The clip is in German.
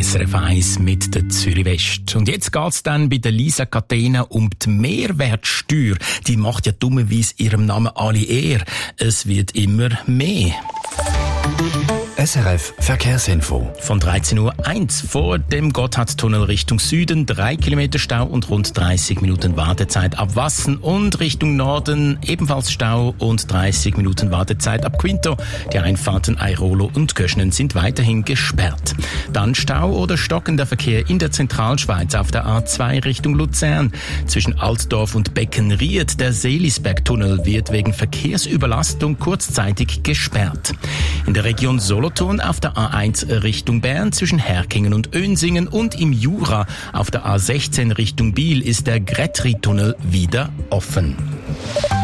SRF 1 mit der Zürich West. Und jetzt geht's dann bei der Lisa Catena um die Mehrwertsteuer. Die macht ja dummerweise ihrem Namen alle Ehre. Es wird immer mehr. SRF Verkehrsinfo. Von 13.01 Uhr vor dem Gotthardtunnel Richtung Süden 3 Kilometer Stau und rund 30 Minuten Wartezeit ab Wassen und Richtung Norden ebenfalls Stau und 30 Minuten Wartezeit ab Quinto. Die Einfahrten Airolo und Köschnen sind weiterhin gesperrt. Dann Stau oder stockender Verkehr in der Zentralschweiz auf der A2 Richtung Luzern. Zwischen Altdorf und Beckenried der Seelisbergtunnel wird wegen Verkehrsüberlastung kurzzeitig gesperrt. In der Region Solothurn auf der A1 Richtung Bern zwischen Herkingen und Önsingen und im Jura auf der A16 Richtung Biel ist der Grätri-Tunnel wieder offen.